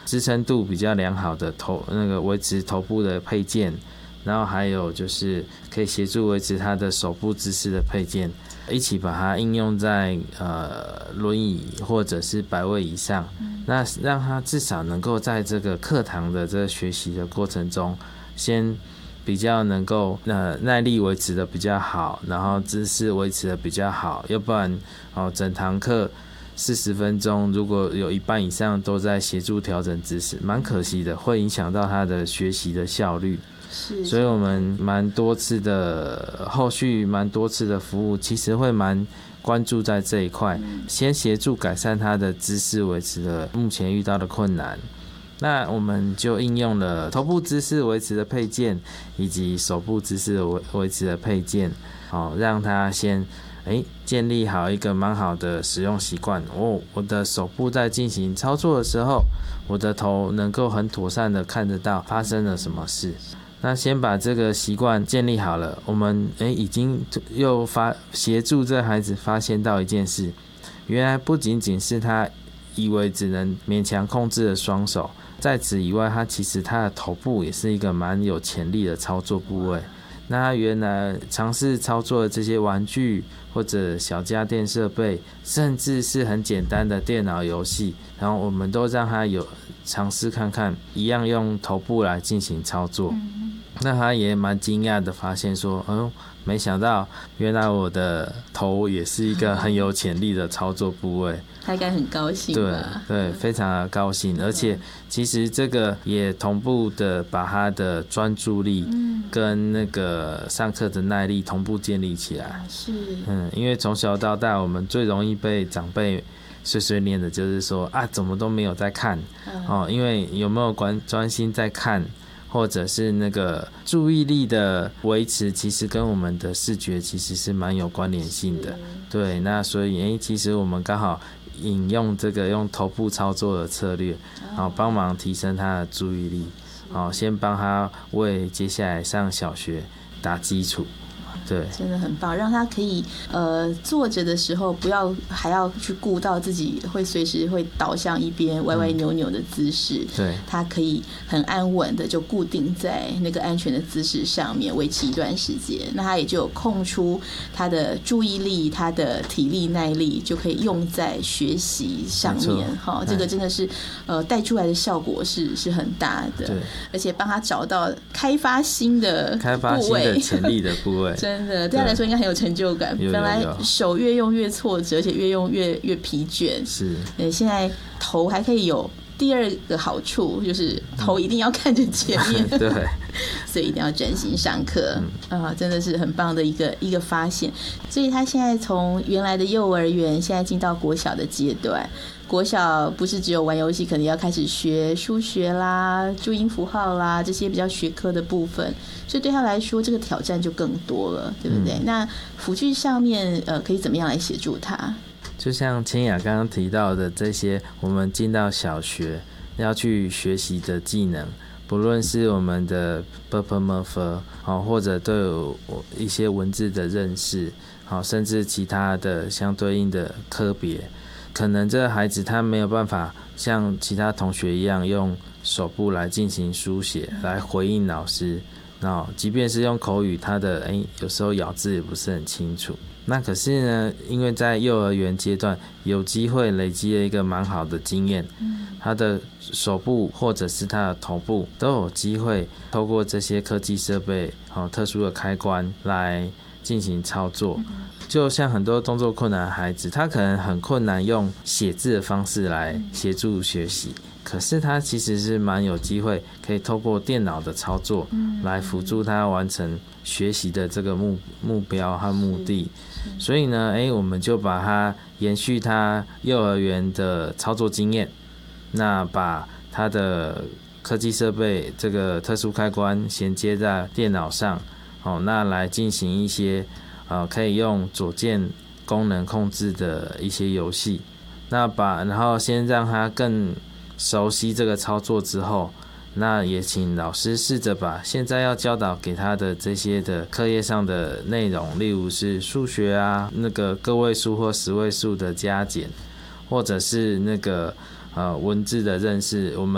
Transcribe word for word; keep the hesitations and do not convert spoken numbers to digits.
支撑度比较良好的头那个维持头部的配件，然后还有就是可以协助维持他的手部姿势的配件，一起把它应用在呃轮椅或者是百位以上，那让他至少能够在这个课堂的这个学习的过程中，先比较能够呃耐力维持的比较好，然后姿势维持的比较好，要不然哦整堂课四十分钟，如果有一半以上都在协助调整姿势，蛮可惜的，会影响到他的学习的效率。 是， 所以我们蛮多次的后续蛮多次的服务，其实会蛮关注在这一块，嗯、先协助改善他的姿势维持的目前遇到的困难。那我们就应用了头部姿势维持的配件，以及手部姿势维持的配件，哦，让他先哎建立好一个蛮好的使用习惯。哦，我的手部在进行操作的时候，我的头能够很妥善的看得到发生了什么事。那先把这个习惯建立好了，我们诶已经又发协助这孩子发现到一件事，原来不仅仅是他以为只能勉强控制的双手，在此以外，他其实他的头部也是一个蛮有潜力的操作部位。那他原来尝试操作的这些玩具或者小家电设备，甚至是很简单的电脑游戏，然后我们都让他有尝试看看，一样用头部来进行操作。那他也蛮惊讶的发现说，哎呦，没想到原来我的头也是一个很有潜力的操作部位。 他应该很高兴吧？ 对对，非常的高兴，而且其实这个也同步的把他的专注力跟那个上课的耐力同步建立起来。 是， 嗯，因为从小到大我们最容易被长辈碎碎念的就是说啊，怎么都没有在看哦，因为有没有关专心在看，或者是那个注意力的维持，其实跟我们的视觉其实是蛮有关联性的。对，那所以诶，其实我们刚好引用这个用头部操作的策略，好帮忙提升他的注意力，好先帮他为接下来上小学打基础。对， 真的很棒，让他可以呃坐着的时候不要还要去顾到自己会随时会倒向一边歪歪扭扭的姿势，对、嗯，他可以很安稳的就固定在那个安全的姿势上面维持一段时间，那他也就有空出他的注意力、他的体力耐力，就可以用在学习上面。哈，这个真的是呃带出来的效果是是很大的，对，而且帮他找到开发新的开发新的潜力的部位。 真的对他来说应该很有成就感。本来手越用越挫折，而且越用越越疲倦。是，现在头还可以有第二个好处，就是头一定要看着前面。对，所以一定要专心上课。嗯、呃，真的是很棒的一个一个发现。所以他现在从原来的幼儿园，现在进到国小的阶段。国小不是只有玩游戏，可能要开始学数学啦、注音符号啦这些比较学科的部分，所以对他来说这个挑战就更多了，对不对？嗯、那辅具上面呃可以怎么样来协助他？ 就像千雅刚刚提到的这些，我们进到小学要去学习的技能，不论是我们的 b p m f 好，或者对一些文字的认识，好，甚至其他的相对应的科别。可能这个孩子他没有办法像其他同学一样用手部来进行书写来回应老师，那即便是用口语，他的哎有时候咬字也不是很清楚。那可是呢，因为在幼儿园阶段有机会累积了一个蛮好的经验，他的手部或者是他的头部都有机会透过这些科技设备、哦、特殊的开关来进行操作。就像很多动作困难的孩子，他可能很困难用写字的方式来协助学习，可是他其实是蛮有机会可以透过电脑的操作来辅助他完成学习的这个 目, 目标和目的。所以呢，欸，我们就把他延续他幼儿园的操作经验，那把他的科技设备这个特殊开关衔接在电脑上，哦，那来进行一些呃，可以用左键功能控制的一些游戏，那把然后先让他更熟悉这个操作之后，那也请老师试着把现在要教导给他的这些的课业上的内容，例如是数学啊，那个个位数或十位数的加减，或者是那个呃文字的认识，我们